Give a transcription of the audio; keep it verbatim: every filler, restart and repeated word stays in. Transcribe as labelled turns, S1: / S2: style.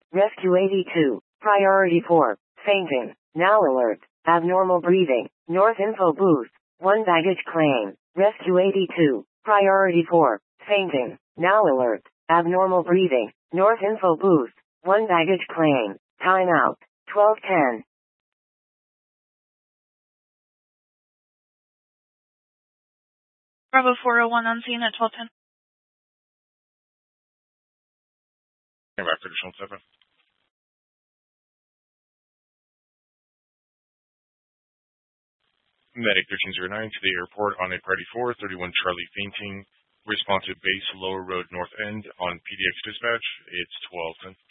S1: Rescue eighty-two. Priority four. Fainting. Now alert. Abnormal breathing. North Info booth. one baggage claim. Rescue eighty-two. Priority four. Fainting. Now alert. Abnormal breathing. North Info booth. one baggage claim. Time out. twelve ten.
S2: Bravo four oh one on scene at twelve ten.
S3: Back for additional seven. Medic thirteen oh nine to the airport on a priority four, thirty-one Charlie fainting. Responsive base Lower Road North End on P D X dispatch. It's twelve ten.